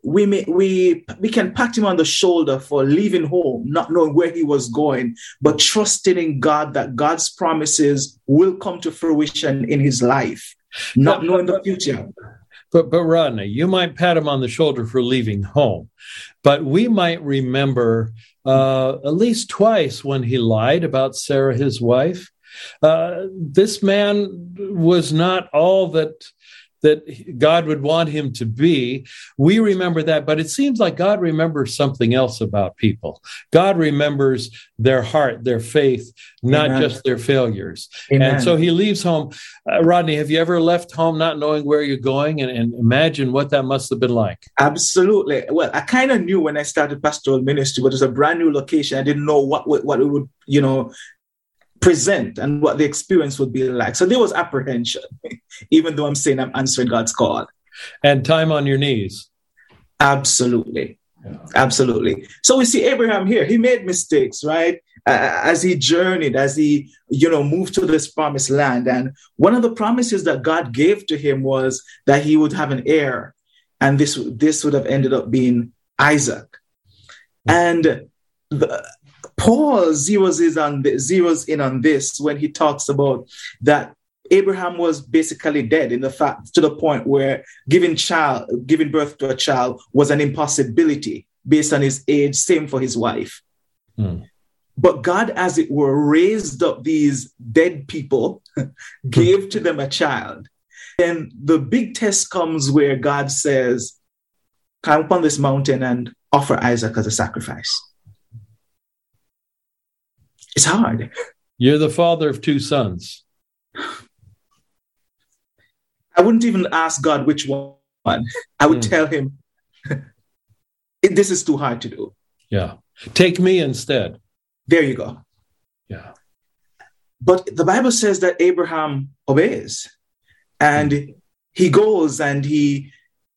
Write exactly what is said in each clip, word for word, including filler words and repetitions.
we may, we we can pat him on the shoulder for leaving home, not knowing where he was going, but trusting in God that God's promises will come to fruition in his life, not but, knowing the future. But, but Rodney, you might pat him on the shoulder for leaving home, but we might remember uh, at least twice when he lied about Sarah, his wife. Uh, this man was not all that that God would want him to be. We remember that, but it seems like God remembers something else about people. God remembers their heart, their faith, not Amen. Just their failures. Amen. And so he leaves home. Uh, Rodney, have you ever left home not knowing where you're going? And, and imagine what that must have been like. Absolutely. Well, I kind of knew when I started pastoral ministry, but it was a brand new location. I didn't know what, what, what it would, you know, present and what the experience would be like. So there was apprehension, even though I'm saying I'm answering God's call. And time on your knees. Absolutely. Yeah. Absolutely. So we see Abraham here. He made mistakes, right? Uh, as he journeyed, as he, you know, moved to this promised land. And one of the promises that God gave to him was that he would have an heir. And this, this would have ended up being Isaac. And the, Paul zeroes in, on this, zeroes in on this when he talks about that Abraham was basically dead in the fact to the point where giving child, giving birth to a child was an impossibility based on his age. Same for his wife. Hmm. But God, as it were, raised up these dead people, gave to them a child. And the big test comes where God says, "Climb up on this mountain and offer Isaac as a sacrifice." It's hard. You're the father of two sons. I wouldn't even ask God which one. I would mm. tell him, this is too hard to do. Yeah. Take me instead. There you go. Yeah. But the Bible says that Abraham obeys. And mm. he goes and he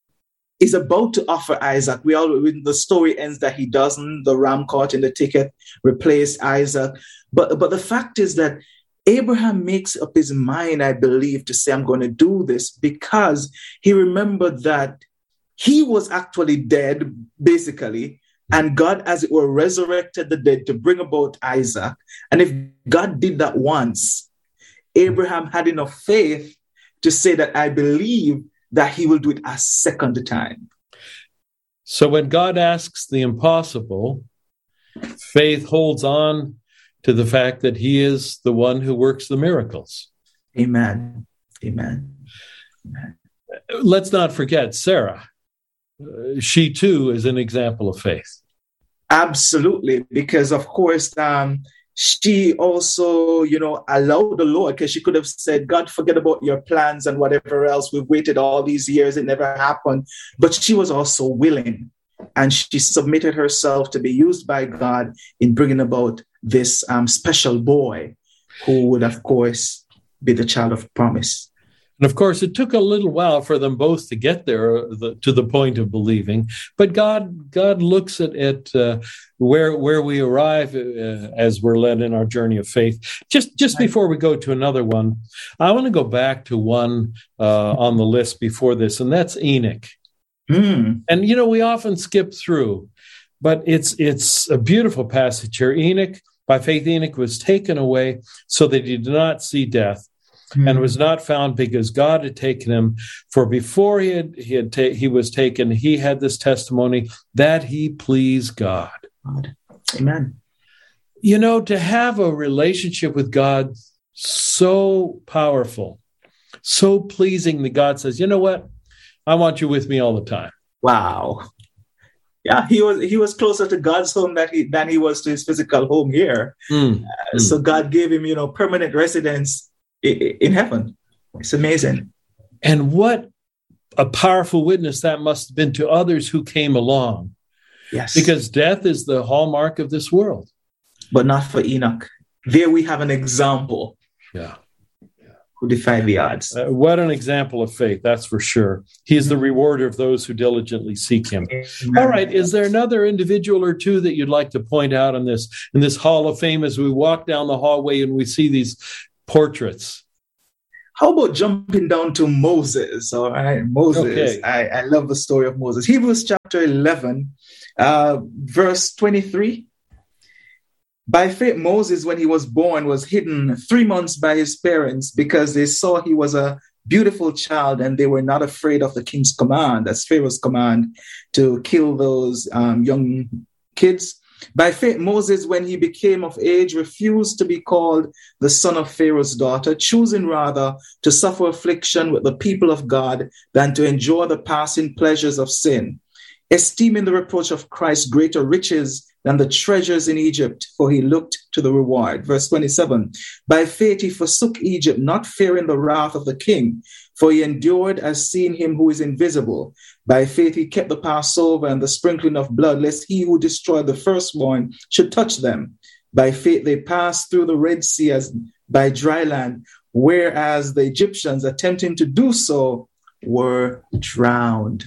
is about to offer Isaac. We all, the story ends that he doesn't. The ram caught in the thicket replaced Isaac. But, but the fact is that Abraham makes up his mind, I believe, to say, I'm going to do this because he remembered that he was actually dead, basically, and God, as it were, resurrected the dead to bring about Isaac. And if God did that once, Abraham had enough faith to say that I believe that he will do it a second time. So when God asks the impossible, faith holds on to the fact that he is the one who works the miracles. Amen. Amen. Amen. Let's not forget Sarah. Uh, she too is an example of faith. Absolutely. Because of course, um, she also, you know, allowed the Lord, because she could have said, God, forget about your plans and whatever else. We've waited all these years. It never happened. But she was also willing. And she submitted herself to be used by God in bringing about this um, special boy who would, of course, be the child of promise. And of course, it took a little while for them both to get there the, to the point of believing. But God, God looks at it uh, where where we arrive uh, as we're led in our journey of faith. Just just before we go to another one, I want to go back to one uh, on the list before this, and that's Enoch. Mm. And you know, we often skip through, but it's it's a beautiful passage here. Enoch, by faith, Enoch was taken away so that he did not see death. Mm. And was not found because God had taken him. For before he had he had ta- he was taken, he had this testimony that he pleased God. God. Amen. You know, to have a relationship with God so powerful, so pleasing that God says, you know what? I want you with me all the time. Wow. Yeah, he was he was closer to God's home than he than he was to his physical home here. Mm. Uh, mm. So God gave him, you know, permanent residence in heaven. It's amazing. And what a powerful witness that must have been to others who came along. Yes. Because death is the hallmark of this world. But not for Enoch. There we have an example. Yeah. Who defied the odds. Uh, what an example of faith, that's for sure. He is the rewarder of those who diligently seek him. All right, is there another individual or two that you'd like to point out in this, in this Hall of Fame as we walk down the hallway and we see these portraits? How about jumping down to Moses? All right, Moses. Okay. I, I love the story of Moses. Hebrews chapter eleven, uh, verse twenty-three. By faith, Moses, when he was born, was hidden three months by his parents because they saw he was a beautiful child and they were not afraid of the king's command, that's Pharaoh's command, to kill those um, young kids. By faith, Moses, when he became of age, refused to be called the son of Pharaoh's daughter, choosing rather to suffer affliction with the people of God than to enjoy the passing pleasures of sin, esteeming the reproach of Christ greater riches than the treasures in Egypt, for he looked to the reward. Verse twenty-seven, by faith he forsook Egypt, not fearing the wrath of the king, for he endured as seeing him who is invisible. By faith he kept the Passover and the sprinkling of blood, lest he who destroyed the firstborn should touch them. By faith they passed through the Red Sea as by dry land, whereas the Egyptians, attempting to do so, were drowned.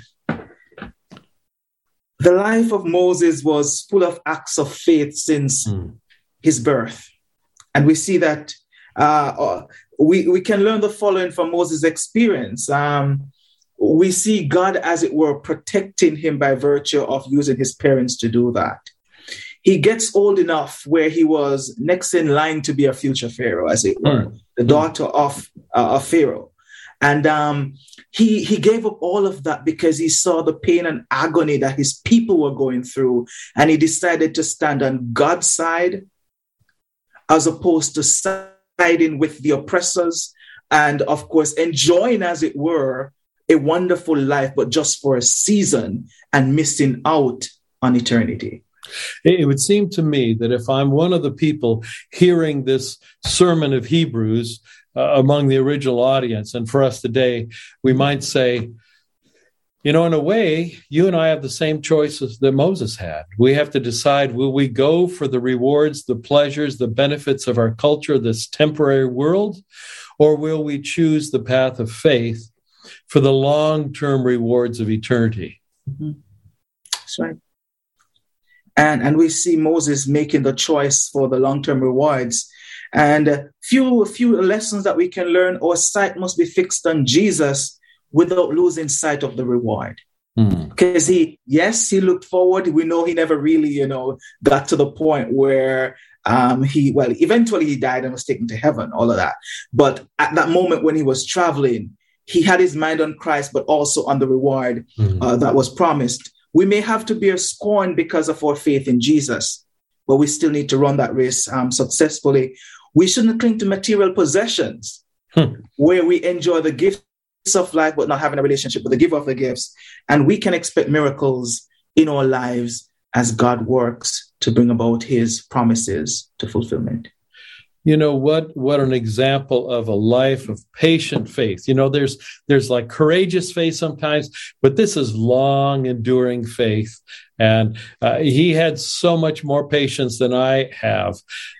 The life of Moses was full of acts of faith since mm. his birth. And we see that uh, we, we can learn the following from Moses' experience. Um, we see God, as it were, protecting him by virtue of using his parents to do that. He gets old enough where he was next in line to be a future Pharaoh, as it were, mm. the daughter of, uh, of Pharaoh. And um, he, he gave up all of that because he saw the pain and agony that his people were going through. And he decided to stand on God's side as opposed to siding with the oppressors and, of course, enjoying, as it were, a wonderful life, but just for a season and missing out on eternity. It would seem to me that if I'm one of the people hearing this sermon of Hebrews uh, among the original audience, and for us today, we might say, you know, in a way, you and I have the same choices that Moses had. We have to decide, will we go for the rewards, the pleasures, the benefits of our culture, this temporary world, or will we choose the path of faith for the long-term rewards of eternity? Mm-hmm. That's right. And, and we see Moses making the choice for the long-term rewards. And a few, a few lessons that we can learn. Our sight must be fixed on Jesus without losing sight of the reward. Because mm. he, yes, he looked forward. We know he never really, you know, got to the point where um, he, well, eventually he died and was taken to heaven, all of that. But at that moment when he was traveling, he had his mind on Christ, but also on the reward mm. uh, that was promised. We may have to bear scorn because of our faith in Jesus, but we still need to run that race um, successfully. We shouldn't cling to material possessions hmm. where we enjoy the gifts of life, but not having a relationship with the giver of the gifts. And we can expect miracles in our lives as God works to bring about his promises to fulfillment. You know, what what an example of a life of patient faith. You know, there's there's like courageous faith sometimes, but this is long enduring faith. And uh, he had so much more patience than I have.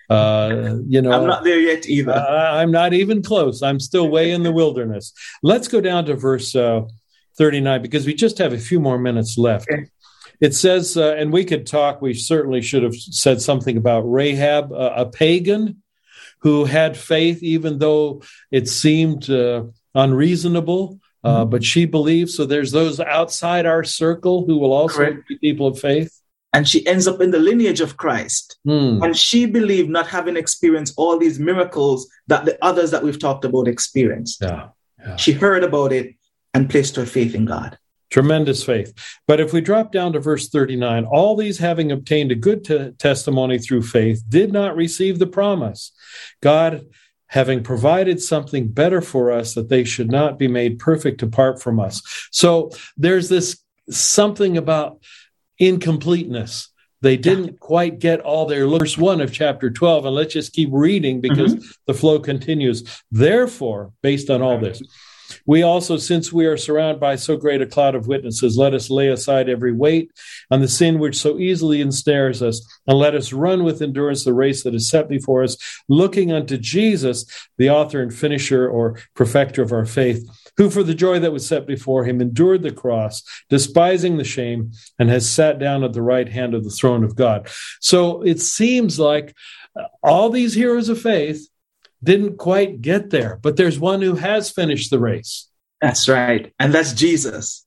Uh, you know, I'm not there yet either. Uh, I'm not even close. I'm still way in the wilderness. Let's go down to verse uh, thirty-nine, because we just have a few more minutes left. Okay. It says, uh, and we could talk, we certainly should have said something about Rahab, uh, a pagan who had faith, even though it seemed uh, unreasonable, uh, mm-hmm. but she believed. So there's those outside our circle who will also Correct. Be people of faith. And she ends up in the lineage of Christ. Mm. And she believed, not having experienced all these miracles that the others that we've talked about experienced. Yeah, yeah. She heard about it and placed her faith in God. Tremendous faith. But if we drop down to verse thirty-nine, all these having obtained a good t- testimony through faith did not receive the promise. God having provided something better for us, that they should not be made perfect apart from us. So there's this something about incompleteness. They didn't quite get all their verse one of chapter twelve. And let's just keep reading because mm-hmm. the flow continues. Therefore, based on all this, we also, since we are surrounded by so great a cloud of witnesses, let us lay aside every weight and the sin which so easily ensnares us, and let us run with endurance the race that is set before us, looking unto Jesus, the author and finisher or perfecter of our faith, who for the joy that was set before him endured the cross, despising the shame, and has sat down at the right hand of the throne of God. So it seems like all these heroes of faith didn't quite get there, but there's one who has finished the race. That's right. And that's Jesus.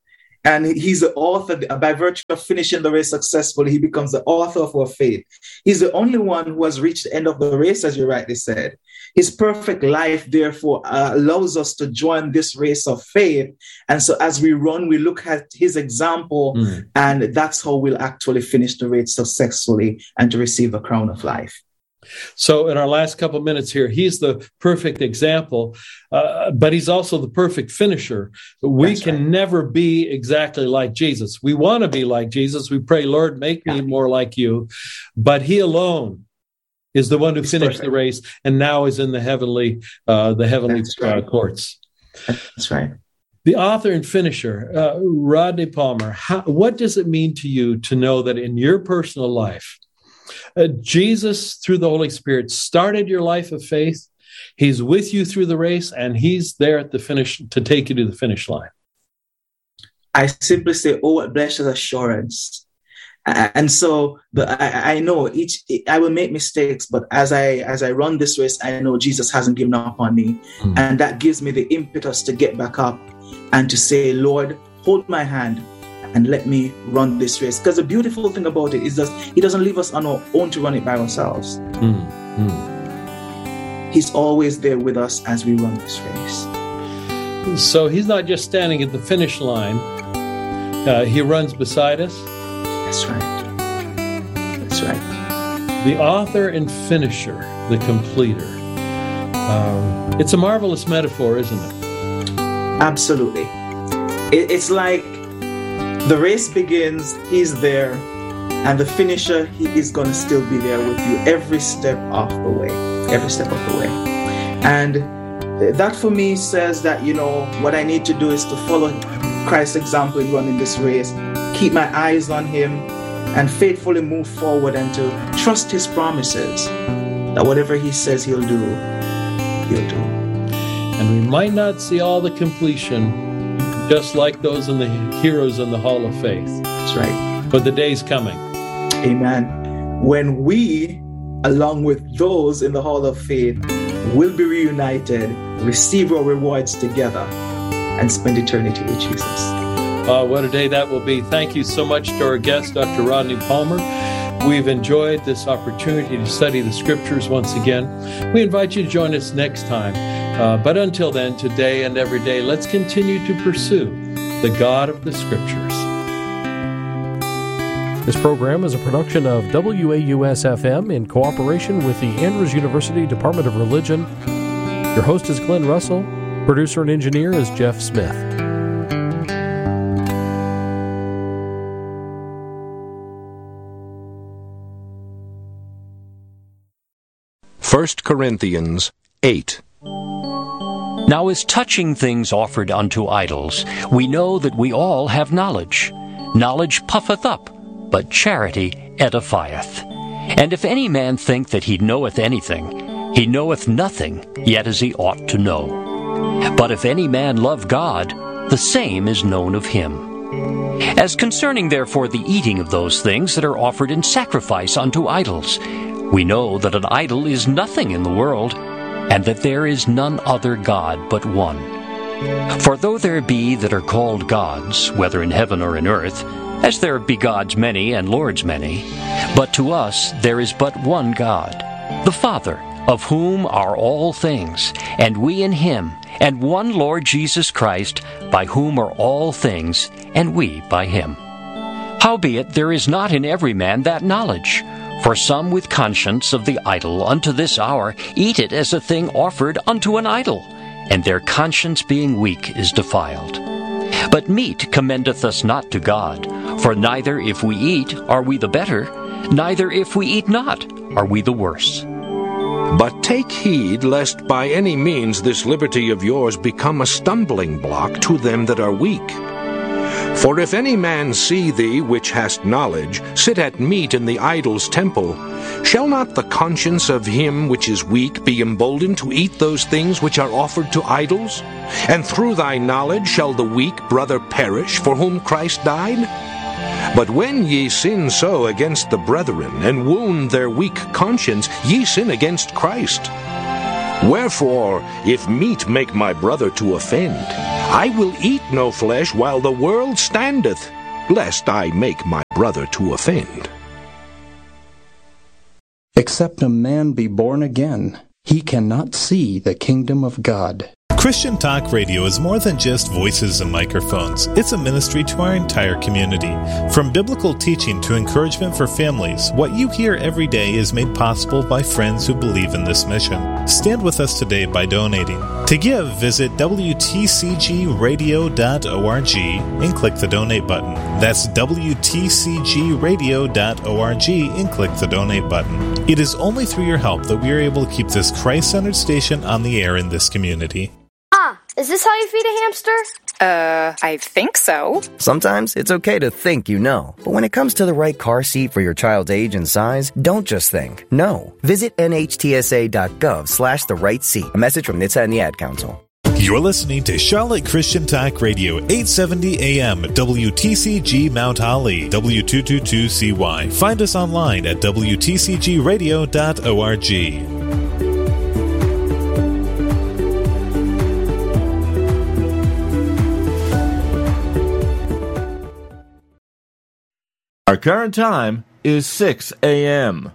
And he's the author, by virtue of finishing the race successfully, he becomes the author of our faith. He's the only one who has reached the end of the race, as you rightly said. His perfect life, therefore, uh, allows us to join this race of faith. And so as we run, we look at his example, mm. and that's how we'll actually finish the race successfully and to receive the crown of life. So in our last couple of minutes here, he's the perfect example, uh, but he's also the perfect finisher. We That's can right. never be exactly like Jesus. We want to be like Jesus. We pray, Lord, make yeah. me more like you. But he alone is the one who he's finished perfect. the race and now is in the heavenly, uh, the heavenly right. uh, courts. That's right. The author and finisher, uh, Rodney Palmer, how, what does it mean to you to know that in your personal life, Uh, Jesus, through the Holy Spirit, started your life of faith. He's with you through the race, and he's there at the finish to take you to the finish line? I simply say, oh, what blessed assurance. Uh, and so the, I, I know each I will make mistakes, but as I as I run this race, I know Jesus hasn't given up on me. Mm. And that gives me the impetus to get back up and to say, Lord, hold my hand and let me run this race. Because the beautiful thing about it is that he doesn't leave us on our own to run it by ourselves. Mm, mm. He's always there with us as we run this race. So he's not just standing at the finish line. Uh, he runs beside us. That's right. That's right. The author and finisher, the completer. Um, it's a marvelous metaphor, isn't it? Absolutely. It, it's like the race begins, he's there, and the finisher, he is going to still be there with you every step of the way, every step of the way. And that for me says that, you know, what I need to do is to follow Christ's example in running this race, keep my eyes on him, and faithfully move forward and to trust his promises, that whatever he says he'll do, he'll do. And we might not see all the completion, just like those in the heroes in the Hall of Faith. That's right. But the day's coming. Amen. When we, along with those in the Hall of Faith, will be reunited, receive our rewards together, and spend eternity with Jesus. Uh, what a day that will be. Thank you so much to our guest, Doctor Rodney Palmer. We've enjoyed this opportunity to study the Scriptures once again. We invite you to join us next time. Uh, but until then, today and every day, let's continue to pursue the God of the Scriptures. This program is a production of W A U S F M in cooperation with the Andrews University Department of Religion. Your host is Glenn Russell. Producer and engineer is Jeff Smith. First Corinthians eight. Now as touching things offered unto idols, we know that we all have knowledge. Knowledge puffeth up, but charity edifieth. And if any man think that he knoweth anything, he knoweth nothing, yet as he ought to know. But if any man love God, the same is known of him. As concerning therefore the eating of those things that are offered in sacrifice unto idols, we know that an idol is nothing in the world, and that there is none other God but one. For though there be that are called gods, whether in heaven or in earth, as there be gods many and lords many, but to us there is but one God, the Father, of whom are all things, and we in him, and one Lord Jesus Christ, by whom are all things, and we by him. Howbeit there is not in every man that knowledge. For some with conscience of the idol unto this hour eat it as a thing offered unto an idol, and their conscience being weak is defiled. But meat commendeth us not to God, for neither if we eat are we the better, neither if we eat not are we the worse. But take heed lest by any means this liberty of yours become a stumbling block to them that are weak. For if any man see thee, which hast knowledge, sit at meat in the idol's temple, shall not the conscience of him which is weak be emboldened to eat those things which are offered to idols? And through thy knowledge shall the weak brother perish, for whom Christ died? But when ye sin so against the brethren, and wound their weak conscience, ye sin against Christ. Wherefore, if meat make my brother to offend, I will eat no flesh while the world standeth, lest I make my brother to offend. Except a man be born again, he cannot see the kingdom of God. Christian Talk Radio is more than just voices and microphones. It's a ministry to our entire community. From biblical teaching to encouragement for families, what you hear every day is made possible by friends who believe in this mission. Stand with us today by donating. To give, visit W T C G radio dot org and click the donate button. That's W T C G radio dot org and click the donate button. It is only through your help that we are able to keep this Christ-centered station on the air in this community. Ah, is this how you feed a hamster? Uh, I think so. Sometimes it's okay to think you know. But when it comes to the right car seat for your child's age and size, don't just think. No. Visit N H T S A dot gov slash the right seat. A message from N H T S A and the Ad Council. You're listening to Charlotte Christian Talk Radio, eight seventy A M, W T C G Mount Holly, W two twenty-two C Y. Find us online at W T C G radio dot org. Our current time is six A M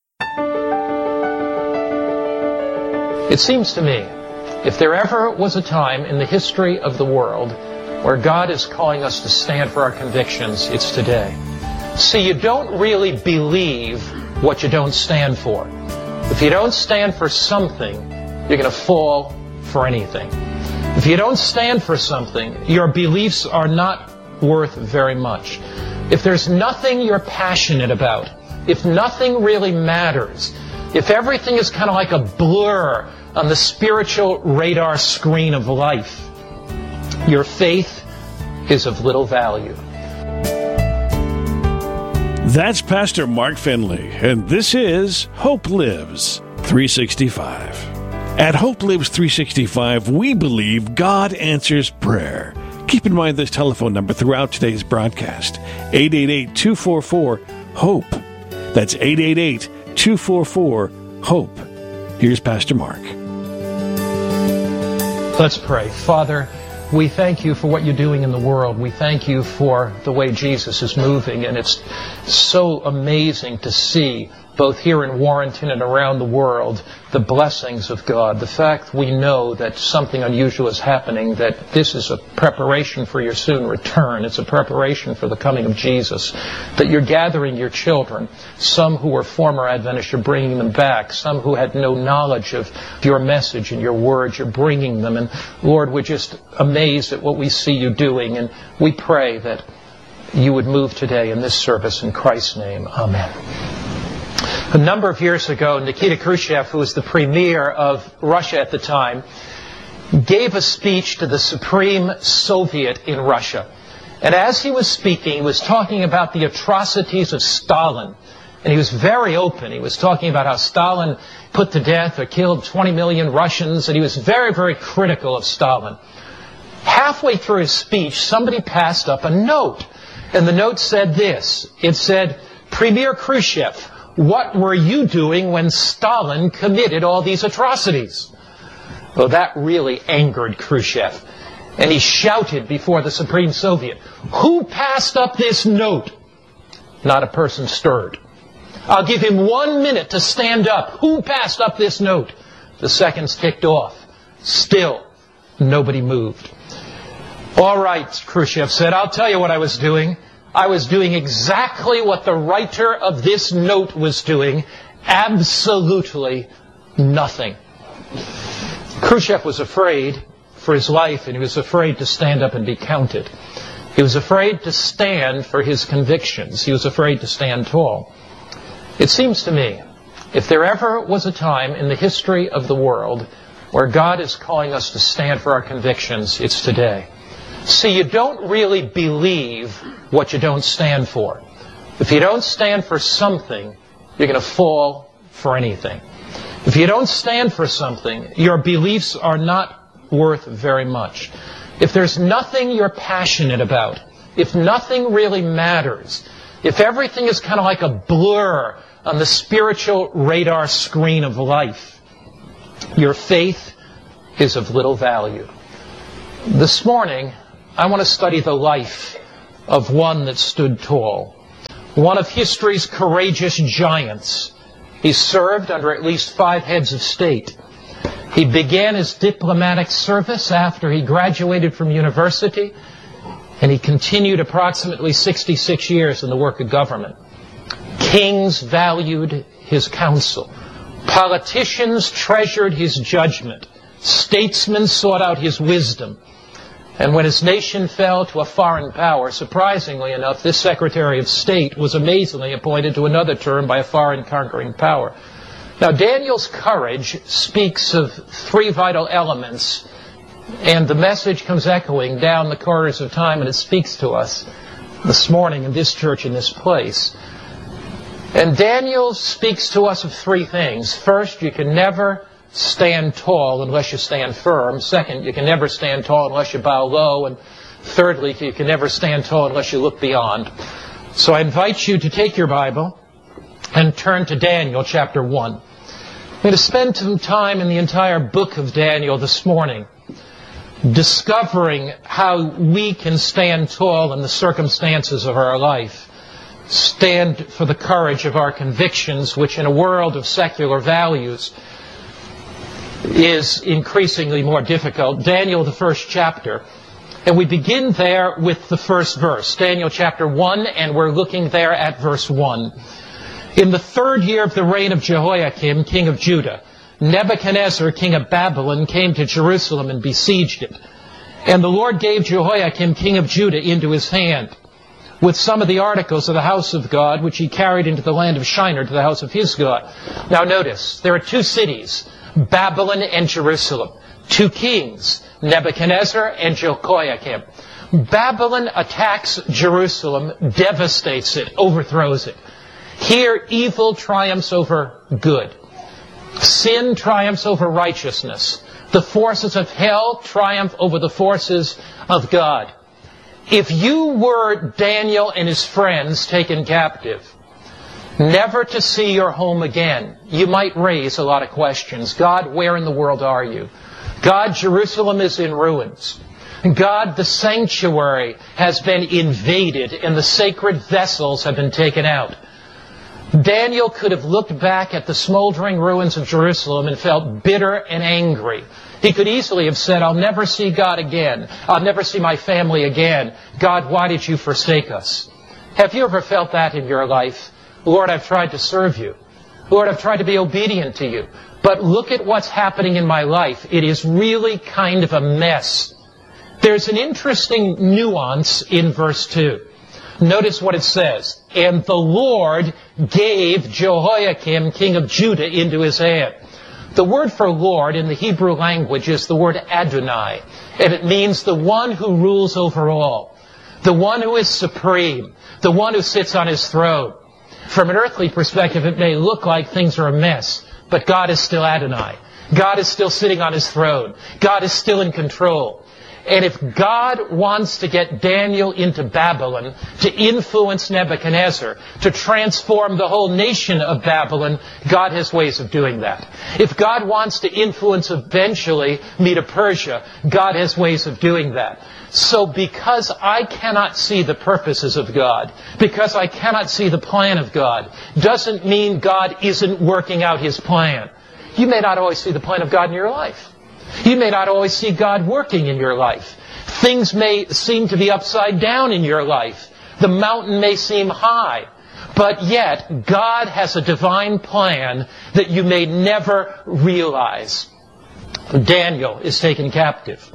It seems to me, if there ever was a time in the history of the world where God is calling us to stand for our convictions, it's today. See, you don't really believe what you don't stand for. If you don't stand for something, you're going to fall for anything. If you don't stand for something, your beliefs are not worth very much. If there's nothing you're passionate about, if nothing really matters, if everything is kind of like a blur on the spiritual radar screen of life, your faith is of little value. That's Pastor Mark Finley, and this is Hope Lives three sixty-five. At Hope Lives three sixty-five, we believe God answers prayer. Keep in mind this telephone number throughout today's broadcast, eight eight eight, two four four, HOPE. That's eight eight eight, two four four, HOPE. Here's Pastor Mark. Let's pray. Father, we thank you for what you're doing in the world. We thank you for the way Jesus is moving, and it's so amazing to see, both here in Warrenton and around the world, the blessings of God. The fact we know that something unusual is happening, that this is a preparation for your soon return. It's a preparation for the coming of Jesus. That you're gathering your children, some who were former Adventists, you're bringing them back. Some who had no knowledge of your message and your words, you're bringing them. And Lord, we're just amazed at what we see you doing. And we pray that you would move today in this service in Christ's name. Amen. A number of years ago, Nikita Khrushchev, who was the premier of Russia at the time, gave a speech to the Supreme Soviet in Russia. And as he was speaking, he was talking about the atrocities of Stalin. And he was very open. He was talking about how Stalin put to death or killed twenty million Russians. And he was very, very critical of Stalin. Halfway through his speech, somebody passed up a note. And the note said this. It said, Premier Khrushchev, what were you doing when Stalin committed all these atrocities? Well, that really angered Khrushchev. And he shouted before the Supreme Soviet, who passed up this note? Not a person stirred. I'll give him one minute to stand up. Who passed up this note? The seconds ticked off. Still, nobody moved. All right, Khrushchev said, I'll tell you what I was doing. I was doing exactly what the writer of this note was doing. Absolutely nothing. Khrushchev was afraid for his life, and he was afraid to stand up and be counted. He was afraid to stand for his convictions. He was afraid to stand tall. It seems to me, if there ever was a time in the history of the world where God is calling us to stand for our convictions, it's today. See, you don't really believe what you don't stand for. If you don't stand for something, you're going to fall for anything. If you don't stand for something, your beliefs are not worth very much. If there's nothing you're passionate about, if nothing really matters, if everything is kind of like a blur on the spiritual radar screen of life, your faith is of little value. This morning, I want to study the life of one that stood tall, one of history's courageous giants. He served under at least five heads of state. He began his diplomatic service after he graduated from university, and he continued approximately sixty-six years in the work of government. Kings valued his counsel. Politicians treasured his judgment. Statesmen sought out his wisdom. And when his nation fell to a foreign power, surprisingly enough, this Secretary of State was amazingly appointed to another term by a foreign conquering power. Now, Daniel's courage speaks of three vital elements, and the message comes echoing down the corridors of time, and it speaks to us this morning in this church, in this place. And Daniel speaks to us of three things. First, you can never stand tall unless you stand firm. Second, you can never stand tall unless you bow low. And thirdly, you can never stand tall unless you look beyond. So I invite you to take your Bible and turn to Daniel chapter one. I'm going to spend some time in the entire book of Daniel this morning, discovering how we can stand tall in the circumstances of our life, stand for the courage of our convictions, which in a world of secular values is increasingly more difficult. Daniel, the first chapter. And we begin there with the first verse, Daniel chapter one, and we're looking there at verse one. In the third year of the reign of Jehoiakim, king of Judah, Nebuchadnezzar, king of Babylon, came to Jerusalem and besieged it. And the Lord gave Jehoiakim, king of Judah, into his hand, with some of the articles of the house of God, which he carried into the land of Shinar to the house of his God. Now notice, there are two cities, Babylon and Jerusalem. Two kings, Nebuchadnezzar and Jehoiakim. Babylon attacks Jerusalem, devastates it, overthrows it. Here, evil triumphs over good. Sin triumphs over righteousness. The forces of hell triumph over the forces of God. If you were Daniel and his friends taken captive, never to see your home again, you might raise a lot of questions. God, where in the world are you? God, Jerusalem is in ruins. God, the sanctuary has been invaded and the sacred vessels have been taken out. Daniel could have looked back at the smoldering ruins of Jerusalem and felt bitter and angry. He could easily have said, I'll never see God again. I'll never see my family again. God, why did you forsake us? Have you ever felt that in your life? Lord, I've tried to serve you. Lord, I've tried to be obedient to you. But look at what's happening in my life. It is really kind of a mess. There's an interesting nuance in verse two. Notice what it says. And the Lord gave Jehoiakim, king of Judah, into his hand. The word for Lord in the Hebrew language is the word Adonai. And it means the one who rules over all. The one who is supreme. The one who sits on his throne. From an earthly perspective, it may look like things are a mess. But God is still Adonai. God is still sitting on his throne. God is still in control. And if God wants to get Daniel into Babylon, to influence Nebuchadnezzar, to transform the whole nation of Babylon, God has ways of doing that. If God wants to influence eventually Medo-Persia, God has ways of doing that. So because I cannot see the purposes of God, because I cannot see the plan of God, doesn't mean God isn't working out his plan. You may not always see the plan of God in your life. You may not always see God working in your life. Things may seem to be upside down in your life. The mountain may seem high. But yet, God has a divine plan that you may never realize. Daniel is taken captive.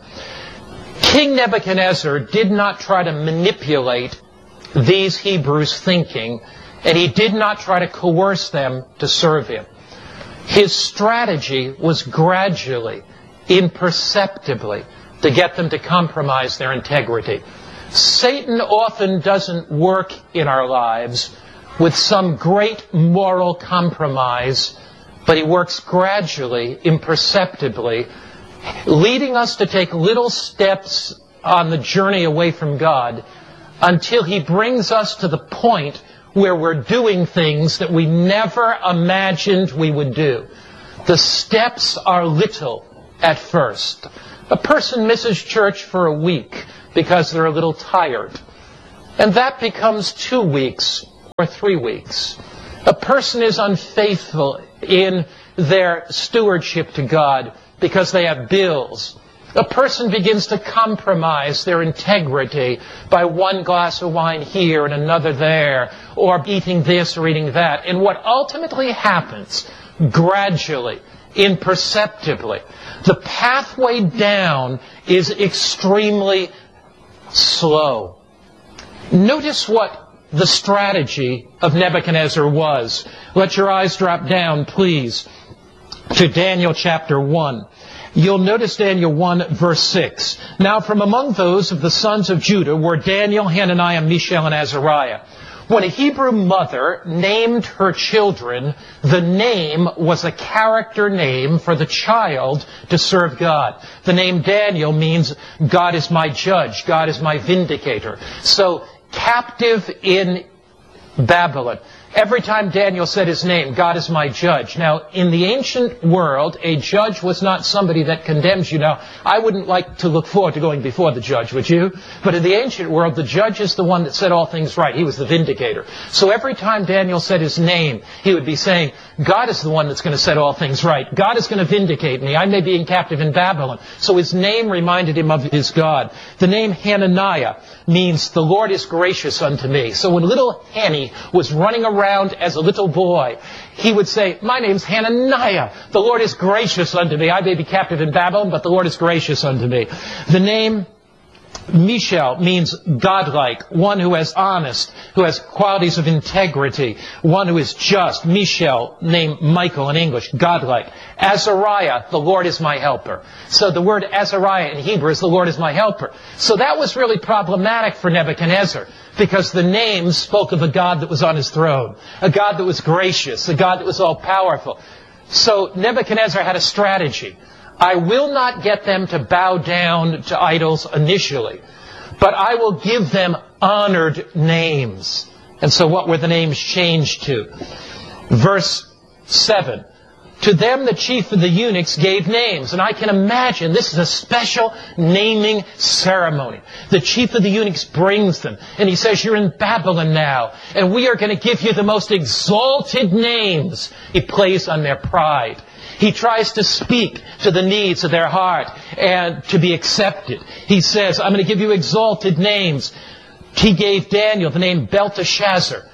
King Nebuchadnezzar did not try to manipulate these Hebrews' thinking, and he did not try to coerce them to serve him. His strategy was gradually, imperceptibly, to get them to compromise their integrity. Satan often doesn't work in our lives with some great moral compromise, but he works gradually, imperceptibly, leading us to take little steps on the journey away from God until he brings us to the point where we're doing things that we never imagined we would do. The steps are little at first. A person misses church for a week because they're a little tired. And that becomes two weeks or three weeks. A person is unfaithful in their stewardship to God because they have bills. A person begins to compromise their integrity by one glass of wine here and another there, or eating this or eating that. And what ultimately happens, gradually, imperceptibly, the pathway down is extremely slow. Notice what the strategy of Nebuchadnezzar was. Let your eyes drop down, please, to Daniel chapter one. You'll notice Daniel one, verse six. Now from among those of the sons of Judah were Daniel, Hananiah, Mishael, and Azariah. When a Hebrew mother named her children, the name was a character name for the child to serve God. The name Daniel means God is my judge, God is my vindicator. So, captive in Babylon. Every time Daniel said his name, God is my judge. Now, in the ancient world, a judge was not somebody that condemns you. Now, I wouldn't like to look forward to going before the judge, would you? But in the ancient world, the judge is the one that said all things right. He was the vindicator. So every time Daniel said his name, he would be saying, God is the one that's going to set all things right. God is going to vindicate me. I may be in captive in Babylon. So his name reminded him of his God. The name Hananiah means the Lord is gracious unto me. So when little Hanny was running around as a little boy, he would say, my name's Hananiah. The Lord is gracious unto me. I may be captive in Babylon, but the Lord is gracious unto me. The name Mishael means godlike, one who is honest, who has qualities of integrity, one who is just. Mishael, named Michael in English, godlike. Azariah, the Lord is my helper. So the word Azariah in Hebrew is the Lord is my helper. So that was really problematic for Nebuchadnezzar, because the name spoke of a God that was on his throne, a God that was gracious, a God that was all-powerful. So Nebuchadnezzar had a strategy. I will not get them to bow down to idols initially, but I will give them honored names. And so what were the names changed to? Verse seven. To them the chief of the eunuchs gave names. And I can imagine this is a special naming ceremony. The chief of the eunuchs brings them. And he says, you're in Babylon now. And we are going to give you the most exalted names. He plays on their pride. He tries to speak to the needs of their heart and to be accepted. He says, I'm going to give you exalted names. He gave Daniel the name Belteshazzar.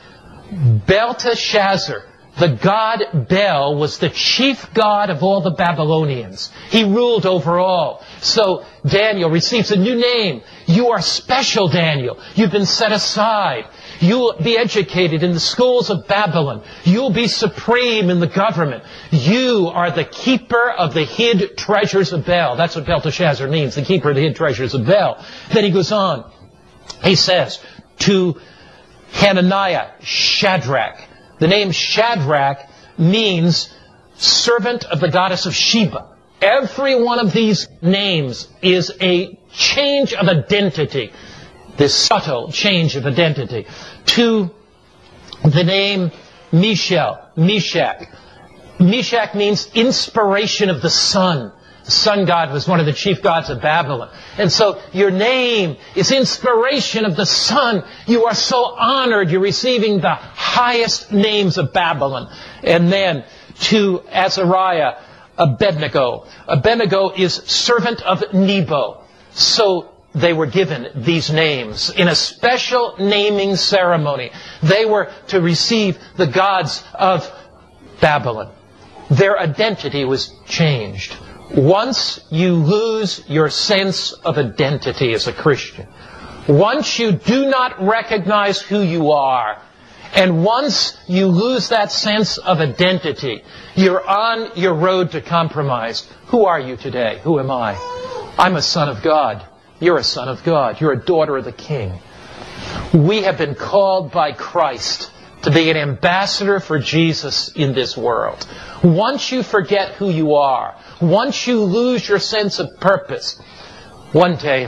Belteshazzar. The god Bel was the chief god of all the Babylonians. He ruled over all. So Daniel receives a new name. You are special, Daniel. You've been set aside. You'll be educated in the schools of Babylon. You'll be supreme in the government. You are the keeper of the hid treasures of Bel. That's what Belteshazzar means, the keeper of the hid treasures of Bel. Then he goes on. He says to Hananiah, Shadrach. The name Shadrach means servant of the goddess of Sheba. Every one of these names is a change of identity. This subtle change of identity. To the name Mishael, Meshach. Meshach means inspiration of the sun. The sun god was one of the chief gods of Babylon. And so your name is inspiration of the sun. You are so honored. You're receiving the highest names of Babylon. And then to Azariah, Abednego. Abednego is servant of Nebo. So they were given these names in a special naming ceremony. They were to receive the gods of Babylon. Their identity was changed. Once you lose your sense of identity as a Christian, once you do not recognize who you are, and once you lose that sense of identity, you're on your road to compromise. Who are you today? Who am I? I'm a son of God. You're a son of God. You're a daughter of the King. We have been called by Christ to be an ambassador for Jesus in this world. Once you forget who you are, once you lose your sense of purpose. One day,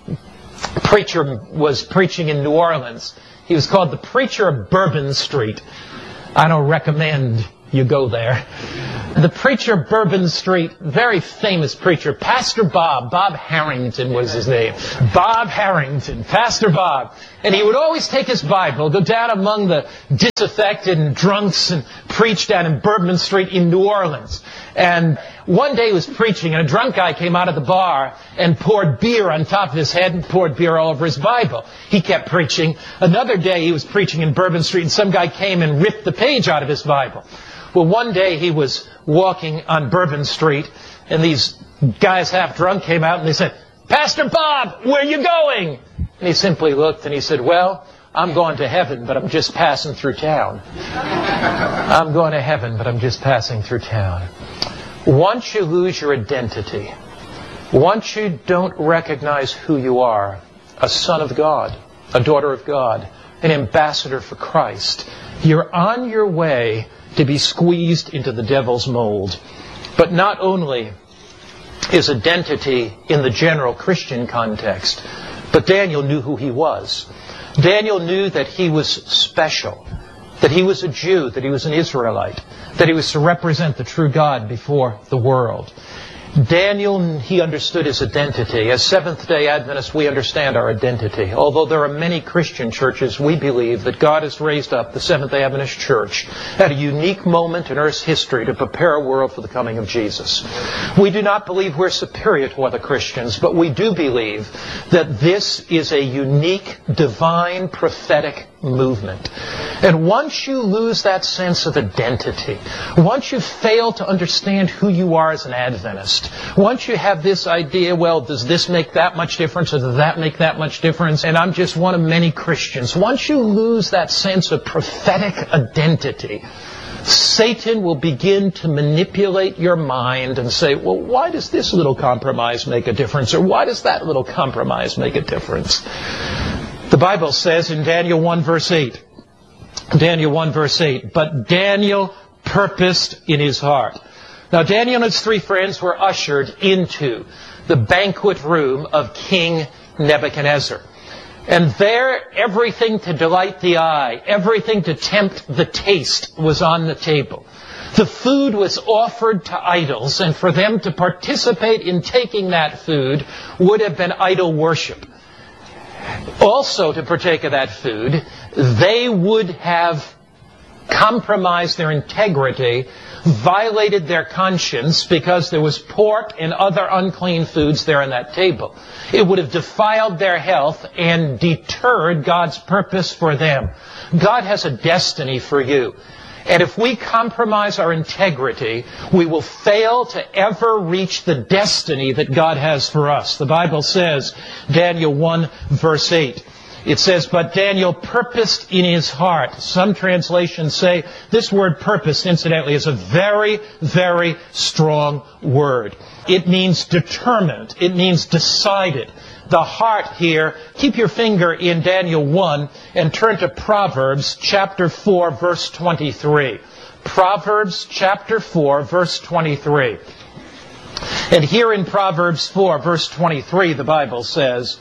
a preacher was preaching in New Orleans. He was called the preacher of Bourbon Street. I don't recommend you go there. The preacher, Bourbon Street, very famous preacher, Pastor Bob, Bob Harrington was his name. Bob Harrington, Pastor Bob. And he would always take his Bible, go down among the disaffected and drunks and preach down in Bourbon Street in New Orleans. And one day he was preaching, and a drunk guy came out of the bar and poured beer on top of his head and poured beer all over his Bible. He kept preaching. Another day he was preaching in Bourbon Street, and some guy came and ripped the page out of his Bible. Well, one day he was walking on Bourbon Street, and these guys half drunk came out, and they said, "Pastor Bob, where are you going?" And he simply looked, and he said, "Well, I'm going to heaven, but I'm just passing through town." I'm going to heaven, but I'm just passing through town. Once you lose your identity, once you don't recognize who you are, a son of God, a daughter of God, an ambassador for Christ, you're on your way to be squeezed into the devil's mold. But not only is identity in the general Christian context, but Daniel knew who he was. Daniel knew that he was special, that he was a Jew, that he was an Israelite, that he was to represent the true God before the world. Daniel, he understood his identity. As Seventh-day Adventists, we understand our identity. Although there are many Christian churches, we believe that God has raised up the Seventh-day Adventist Church at a unique moment in Earth's history to prepare a world for the coming of Jesus. We do not believe we're superior to other Christians, but we do believe that this is a unique, divine, prophetic movement. And once you lose that sense of identity, once you fail to understand who you are as an Adventist, once you have this idea, well, does this make that much difference or does that make that much difference, and I'm just one of many Christians, once you lose that sense of prophetic identity, Satan will begin to manipulate your mind and say, well, why does this little compromise make a difference? Or why does that little compromise make a difference? The Bible says in Daniel one verse eight, Daniel one verse eight, but Daniel purposed in his heart. Now Daniel and his three friends were ushered into the banquet room of King Nebuchadnezzar. And there, everything to delight the eye, everything to tempt the taste was on the table. The food was offered to idols, and for them to participate in taking that food would have been idol worship. Also, to partake of that food, they would have compromised their integrity, violated their conscience because there was pork and other unclean foods there on that table. It would have defiled their health and deterred God's purpose for them. God has a destiny for you. And if we compromise our integrity, we will fail to ever reach the destiny that God has for us. The Bible says, Daniel one verse eight, it says, but Daniel purposed in his heart. Some translations say this word purpose, incidentally, is a very, very strong word. It means determined. It means decided. The heart here, keep your finger in Daniel one and turn to Proverbs chapter four, verse twenty-three. Proverbs chapter four, verse twenty-three. And here in Proverbs four, verse twenty-three, the Bible says,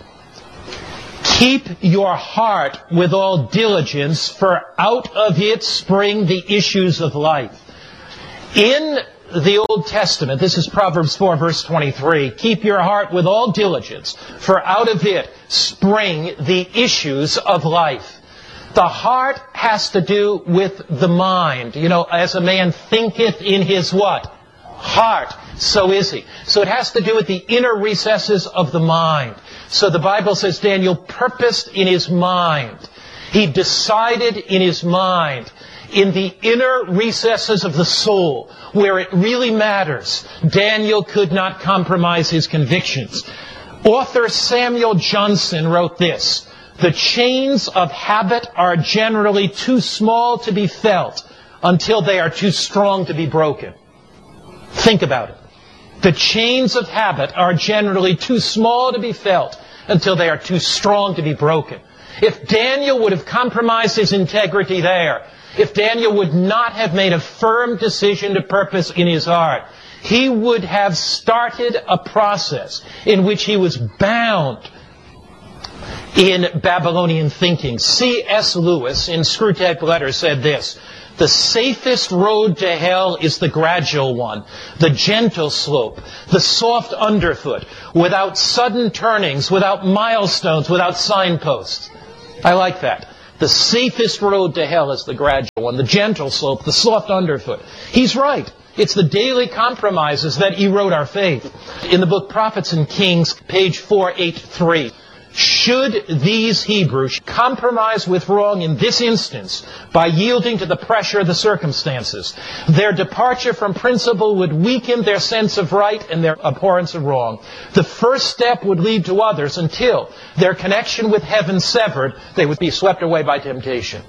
keep your heart with all diligence, for out of it spring the issues of life. In the Old Testament, this is Proverbs four, verse twenty-three, keep your heart with all diligence, for out of it spring the issues of life. The heart has to do with the mind. You know, as a man thinketh in his what? Heart, so is he. So it has to do with the inner recesses of the mind. So the Bible says Daniel purposed in his mind. He decided in his mind, in the inner recesses of the soul, where it really matters. Daniel could not compromise his convictions. Author Samuel Johnson wrote this, the chains of habit are generally too small to be felt until they are too strong to be broken. Think about it. The chains of habit are generally too small to be felt until they are too strong to be broken. If Daniel would have compromised his integrity there, if Daniel would not have made a firm decision to purpose in his heart, he would have started a process in which he was bound in Babylonian thinking. C S Lewis, in Screwtape Letters, said this: the safest road to hell is the gradual one, the gentle slope, the soft underfoot, without sudden turnings, without milestones, without signposts. I like that. The safest road to hell is the gradual one, the gentle slope, the soft underfoot. He's right. It's the daily compromises that erode our faith. In the book Prophets and Kings, page four eighty-three, should these Hebrews compromise with wrong in this instance by yielding to the pressure of the circumstances, their departure from principle would weaken their sense of right and their abhorrence of wrong. The first step would lead to others until, their connection with heaven severed, they would be swept away by temptation.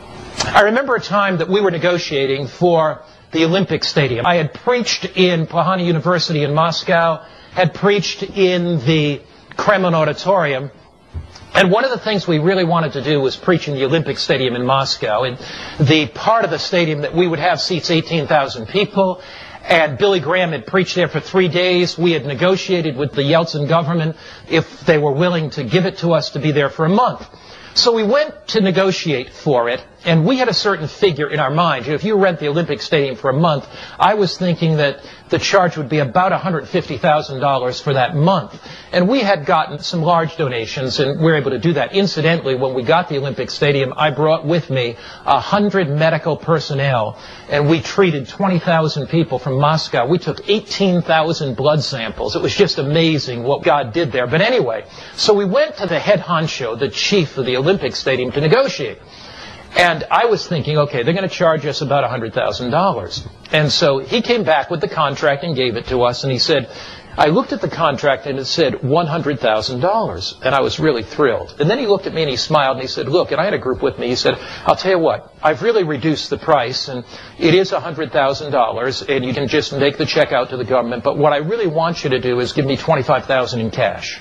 I remember a time that we were negotiating for the Olympic Stadium. I had preached in Pohana University in Moscow, had preached in the Kremlin Auditorium, and one of the things we really wanted to do was preach in the Olympic Stadium in Moscow. And the part of the stadium that we would have seats eighteen thousand people, and Billy Graham had preached there for three days. We had negotiated with the Yeltsin government if they were willing to give it to us to be there for a month. So we went to negotiate for it, and we had a certain figure in our mind. If you rent the Olympic Stadium for a month, I was thinking that the charge would be about one hundred fifty thousand dollars for that month. And we had gotten some large donations, and we were able to do that. Incidentally, when we got the Olympic Stadium, I brought with me one hundred medical personnel, and we treated twenty thousand people from Moscow. We took eighteen thousand blood samples. It was just amazing what God did there. But anyway, so we went to the head honcho, the chief of the Olympic Stadium, to negotiate. And I was thinking, okay, they're going to charge us about one hundred thousand dollars. And so he came back with the contract and gave it to us, and he said, I looked at the contract and it said one hundred thousand dollars, and I was really thrilled. And then he looked at me and he smiled and he said, look, and I had a group with me, he said, I'll tell you what, I've really reduced the price, and it is one hundred thousand dollars, and you can just make the check out to the government, but what I really want you to do is give me twenty-five thousand dollars in cash.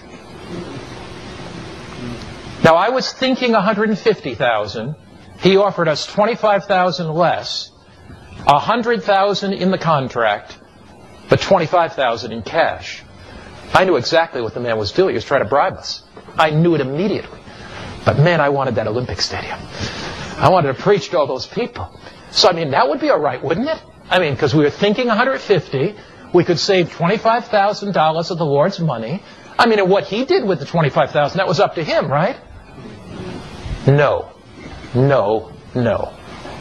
Now, I was thinking one hundred fifty thousand dollars. He offered us twenty-five thousand dollars less, one hundred thousand dollars in the contract, but twenty-five thousand dollars in cash. I knew exactly what the man was doing. He was trying to bribe us. I knew it immediately. But man, I wanted that Olympic Stadium. I wanted to preach to all those people. So, I mean, that would be all right, wouldn't it? I mean, because we were thinking one hundred fifty thousand dollars. We could save twenty-five thousand dollars of the Lord's money. I mean, and what he did with the twenty-five thousand dollars, that was up to him, right? No. No, no.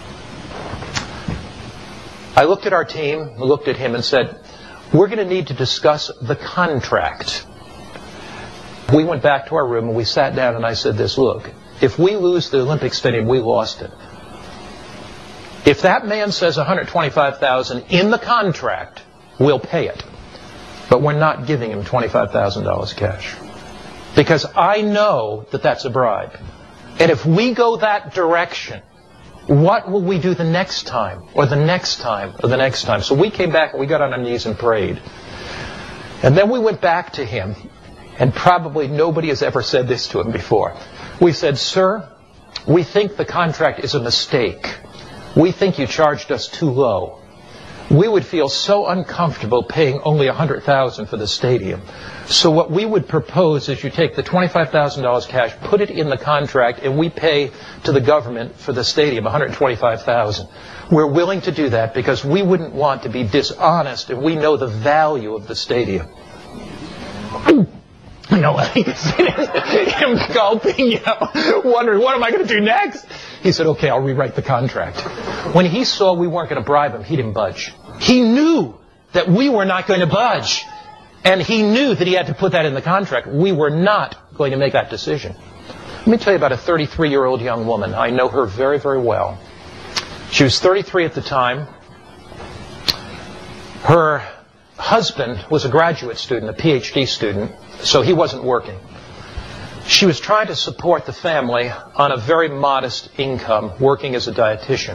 I looked at our team, looked at him and said, we're going to need to discuss the contract. We went back to our room and we sat down and I said this, look, if we lose the Olympic Stadium, we lost it. If that man says one hundred twenty-five thousand dollars in the contract, we'll pay it. But we're not giving him twenty-five thousand dollars cash. Because I know that that's a bribe. And if we go that direction, what will we do the next time, or the next time, or the next time? So we came back and we got on our knees and prayed. And then we went back to him, and probably nobody has ever said this to him before. We said, sir, we think the contract is a mistake. We think you charged us too low. We would feel so uncomfortable paying only one hundred thousand dollars for the stadium. So what we would propose is you take the twenty-five thousand dollars cash, put it in the contract, and we pay to the government for the stadium one hundred twenty-five thousand dollars. We're willing to do that because we wouldn't want to be dishonest if we know the value of the stadium. You know, him gulping, you know, wondering, what am I going to do next? He said, okay, I'll rewrite the contract. When he saw we weren't going to bribe him, he didn't budge. He knew that we were not going to budge. And he knew that he had to put that in the contract. We were not going to make that decision. Let me tell you about a thirty-three-year-old young woman. I know her very, very well. She was thirty-three at the time. Her husband was a graduate student, a P H D student, so he wasn't working. She was trying to support the family on a very modest income, working as a dietitian.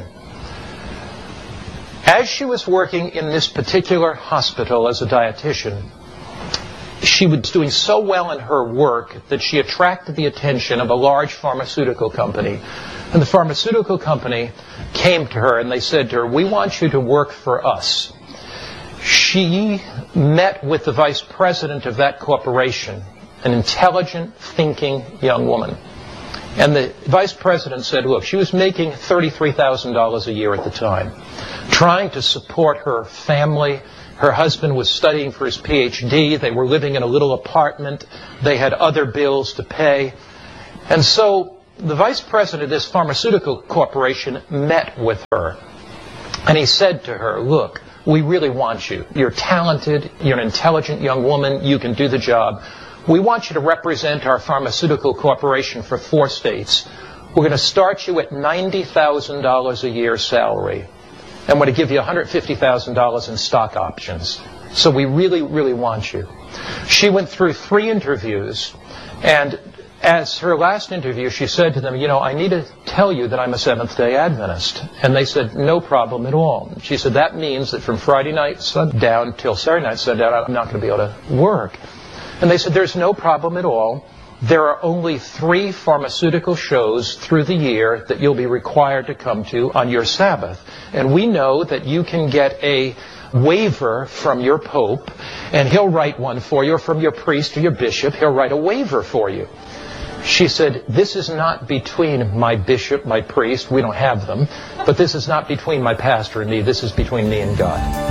As she was working in this particular hospital as a dietitian, she was doing so well in her work that she attracted the attention of a large pharmaceutical company. And the pharmaceutical company came to her and they said to her, we want you to work for us. She met with the vice president of that corporation an intelligent, thinking young woman. And the vice president said, look, she was making thirty-three thousand dollars a year at the time, trying to support her family. Her husband was studying for his P H D. They were living in a little apartment. They had other bills to pay. And so the vice president of this pharmaceutical corporation met with her. And he said to her, look, we really want you. You're talented. You're an intelligent young woman. You can do the job. We want you to represent our pharmaceutical corporation for four states. We're going to start you at ninety thousand dollars a year salary. And we're going to give you one hundred fifty thousand dollars in stock options. So we really, really want you. She went through three interviews, and as her last interview, she said to them, you know, I need to tell you that I'm a Seventh-day Adventist. And they said, no problem at all. She said, that means that from Friday night sundown till Saturday night sundown, I'm not going to be able to work. And they said, there's no problem at all. There are only three pharmaceutical shows through the year that you'll be required to come to on your Sabbath. And we know that you can get a waiver from your pope, and he'll write one for you, or from your priest or your bishop, he'll write a waiver for you. She said, this is not between my bishop, my priest, we don't have them, but this is not between my pastor and me, this is between me and God.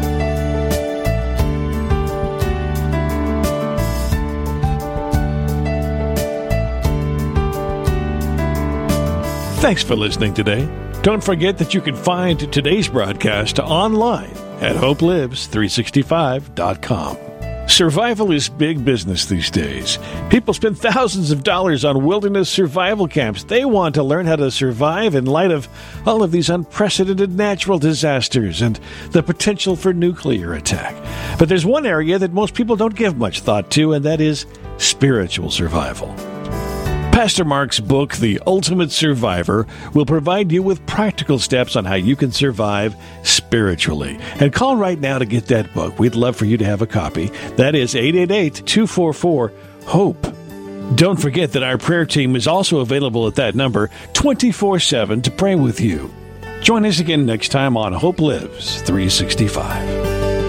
Thanks for listening today. Don't forget that you can find today's broadcast online at hope lives three sixty-five dot com. Survival is big business these days. People spend thousands of dollars on wilderness survival camps. They want to learn how to survive in light of all of these unprecedented natural disasters and the potential for nuclear attack. But there's one area that most people don't give much thought to, and that is spiritual survival. Pastor Mark's book, The Ultimate Survivor, will provide you with practical steps on how you can survive spiritually. And call right now to get that book. We'd love for you to have a copy. That is eight eight eight, two four four, HOPE. Don't forget that our prayer team is also available at that number twenty-four seven to pray with you. Join us again next time on Hope Lives three sixty-five.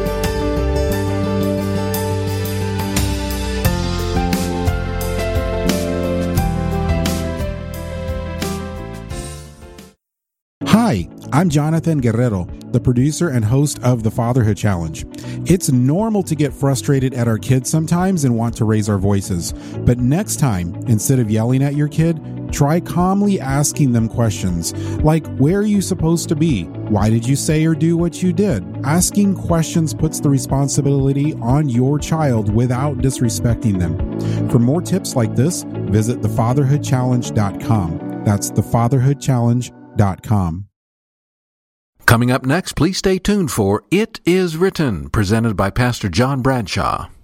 Hi, I'm Jonathan Guerrero, the producer and host of the Fatherhood Challenge. It's normal to get frustrated at our kids sometimes and want to raise our voices. But next time, instead of yelling at your kid, try calmly asking them questions like, where are you supposed to be? Why did you say or do what you did? Asking questions puts the responsibility on your child without disrespecting them. For more tips like this, visit the fatherhood challenge dot com. That's the fatherhood challenge dot com. Coming up next, please stay tuned for It Is Written, presented by Pastor John Bradshaw.